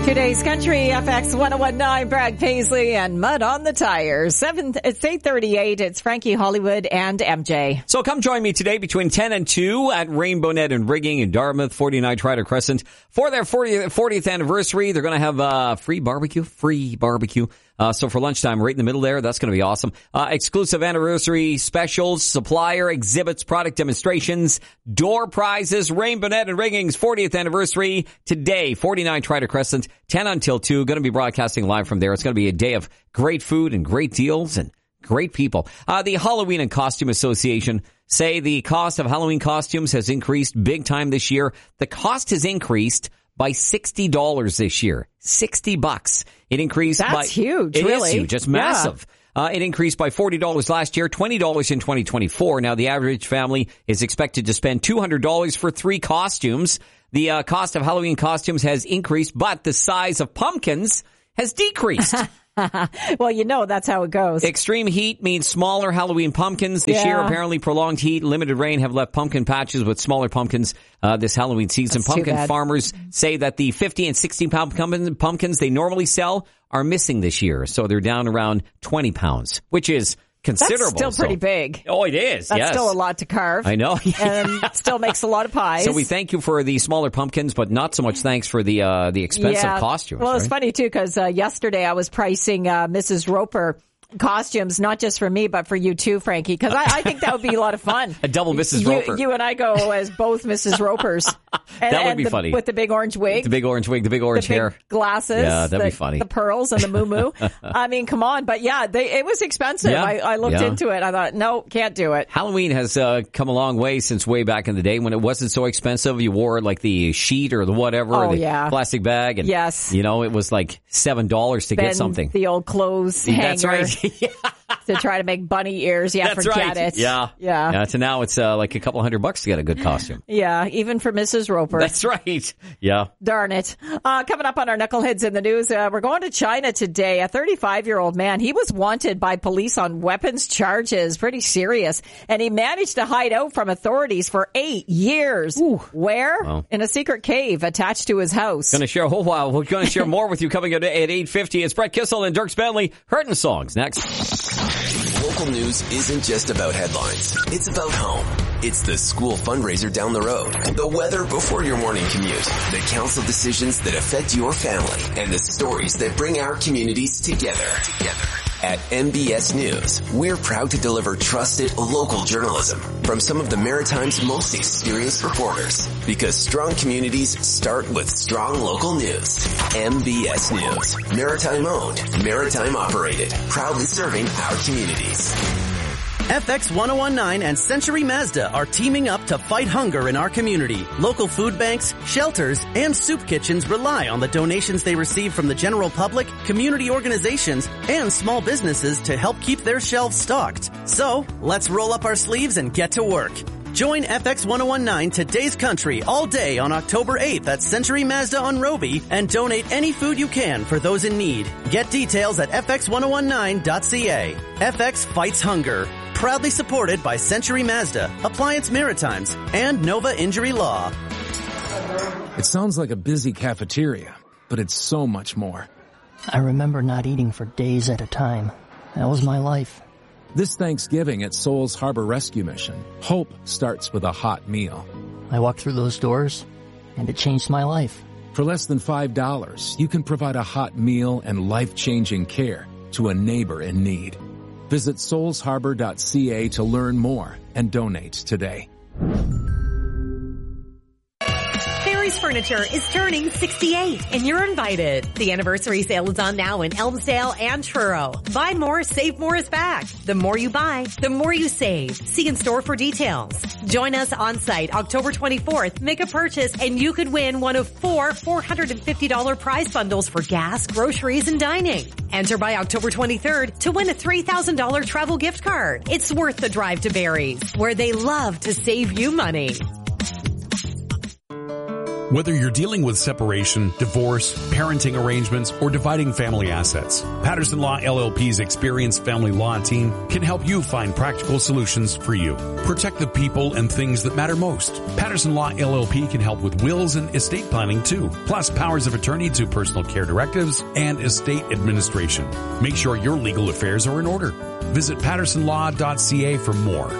Today's Country FX 1019, Brad Paisley and Mud on the Tires. It's 8:38. It's Frankie Hollywood and MJ. So come join me today between 10 and 2 at Rainbow Net and Rigging in Dartmouth, 49 Trider Crescent. For their 40th anniversary, they're going to have free barbecue. So for lunchtime, right in the middle there, that's going to be awesome. Exclusive anniversary specials, supplier exhibits, product demonstrations, door prizes, Rainbow Net and Rigging's 40th anniversary today, 49 Trider Crescent, 10 until 2. Going to be broadcasting live from there. It's going to be a day of great food and great deals and great people. The Halloween and Costume Association say the cost of Halloween costumes has increased big time this year. The cost has increased by $60 this year. $60. It increased by... That's huge, It really. is huge. It's massive. Yeah. It increased by $40 last year, $20 in 2024. Now, the average family is expected to spend $200 for 3 costumes. The cost of Halloween costumes has increased, but the size of pumpkins has decreased. Well, you know that's how it goes. Extreme heat means smaller Halloween pumpkins. This year, apparently, prolonged heat, limited rain have left pumpkin patches with smaller pumpkins this Halloween season. That's pumpkin farmers say that the 50 and 16-pound pumpkins they normally sell are missing this year. So they're down around 20 pounds, which is considerable. That's still pretty big. Oh, it is. That's still a lot to carve. I know. And it still makes a lot of pies. So we thank you for the smaller pumpkins, but not so much thanks for the expensive costumes. Well, right? it's funny too because yesterday I was pricing Mrs. Roper costumes, not just for me, but for you too, Frankie, because I think that would be a lot of fun. A double Mrs. Roper. You and I go as both Mrs. Ropers. That would be funny. With the big orange wig. The big orange wig, the big orange hair. Glasses. Yeah, that'd be funny. The pearls and the moo-moo. I mean, come on. But yeah, it was expensive. Yeah. I looked into it. I thought, no, can't do it. Halloween has come a long way since way back in the day when it wasn't so expensive. You wore like the sheet or the whatever, plastic bag. And, yes. You know, it was like $7 to get something. The old clothes hanger. That's right. To try to make bunny ears. Yeah, That's forget right. it. Yeah. So now it's like a couple $100 to get a good costume. Yeah, even for Mrs. Roper. That's right. Yeah. Darn it. Coming up on our Knuckleheads in the News, we're going to China today. A 35-year-old man, he was wanted by police on weapons charges. Pretty serious. And he managed to hide out from authorities for 8 years. Ooh. Where? Well, in a secret cave attached to his house. We're going to share more with you coming up at 8:50. It's Brett Kissel and Dirk Spanley. Hurtin' Songs next. Local news isn't just about headlines. It's about home. It's the school fundraiser down the road, the weather before your morning commute, the council decisions that affect your family, and the stories that bring our communities together. At MBS News, we're proud to deliver trusted local journalism from some of the Maritime's most experienced reporters. Because strong communities start with strong local news. MBS News, Maritime owned, Maritime operated, proudly serving our communities. FX 1019 and Century Mazda are teaming up to fight hunger in our community. Local food banks, shelters, and soup kitchens rely on the donations they receive from the general public, community organizations, and small businesses to help keep their shelves stocked. So, let's roll up our sleeves and get to work. Join FX 1019 Today's Country all day on October 8th at Century Mazda on Roby and donate any food you can for those in need. Get details at fx1019.ca. FX fights hunger. Proudly supported by Century Mazda, Appliance Maritimes, and Nova Injury Law. It sounds like a busy cafeteria, but it's so much more. I remember not eating for days at a time. That was my life. This Thanksgiving at Souls Harbor Rescue Mission, hope starts with a hot meal. I walked through those doors, and it changed my life. For less than $5, you can provide a hot meal and life-changing care to a neighbor in need. Visit soulsharbor.ca to learn more and donate today. Barry's Furniture is turning 68 and you're invited. The anniversary sale is on now in Elmsdale and Truro. Buy more, save more is back. The more you buy, the more you save. See in store for details. Join us on site October 24th. Make a purchase and you could win one of 4 $450 prize bundles for gas, groceries, and dining. Enter by October 23rd to win a $3,000 travel gift card. It's worth the drive to Barry's, where they love to save you money. Whether you're dealing with separation, divorce, parenting arrangements, or dividing family assets, Patterson Law LLP's experienced family law team can help you find practical solutions for you. Protect the people and things that matter most. Patterson Law LLP can help with wills and estate planning too, plus powers of attorney to personal care directives and estate administration. Make sure your legal affairs are in order. Visit pattersonlaw.ca for more.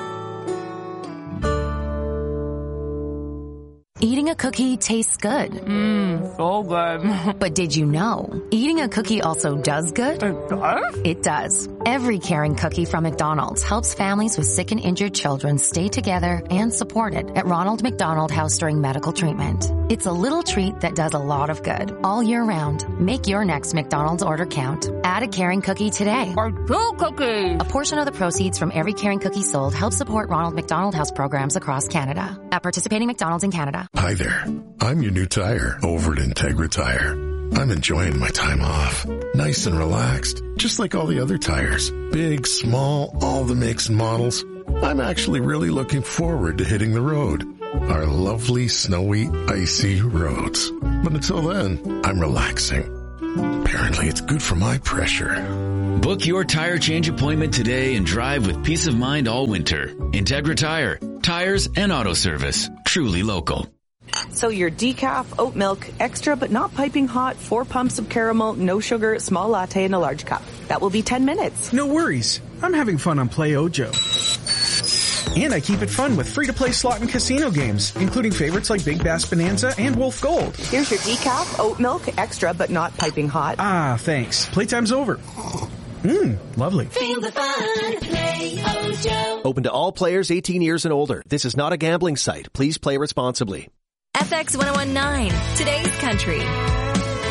Eating a cookie tastes good. So good. But did you know, eating a cookie also does good? It does? It does. Every caring cookie from McDonald's helps families with sick and injured children stay together and supported at Ronald McDonald House during medical treatment. It's a little treat that does a lot of good all year round. Make your next McDonald's order count. Add a caring cookie today. Or 2 cookies. A portion of the proceeds from every caring cookie sold helps support Ronald McDonald House programs across Canada. At participating McDonald's in Canada. Hi there. I'm your new tire over at Integra Tire. I'm enjoying my time off. Nice and relaxed, just like all the other tires. Big, small, all the makes and models. I'm actually really looking forward to hitting the road. Our lovely, snowy, icy roads. But until then, I'm relaxing. Apparently it's good for my pressure. Book your tire change appointment today and drive with peace of mind all winter. Integra Tire. Tires and auto service. Truly local. So your decaf, oat milk, extra but not piping hot, 4 pumps of caramel, no sugar, small latte, and a large cup. That will be 10 minutes. No worries. I'm having fun on Play Ojo. And I keep it fun with free-to-play slot and casino games, including favorites like Big Bass Bonanza and Wolf Gold. Here's your decaf, oat milk, extra but not piping hot. Ah, thanks. Playtime's over. Lovely. Feel the fun. Play Ojo. Open to all players 18 years and older. This is not a gambling site. Please play responsibly. FX 1019, today's country.